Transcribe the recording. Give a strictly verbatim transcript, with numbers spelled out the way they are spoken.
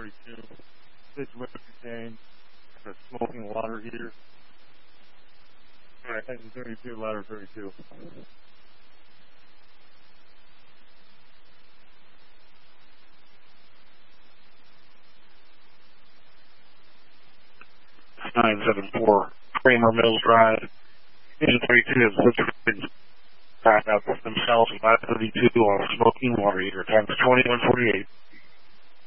thirty-two. This would contain a smoking water heater. Alright, engine thirty-two, ladder thirty-two. nine seven four Kramer Mills Drive. Engine thirty-two has switched back out themselves and ladder thirty-two on a smoking water heater. Times twenty-one forty-eight.